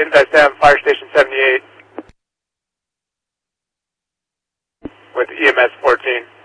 Invest M, Fire Station 78 with EMS 14.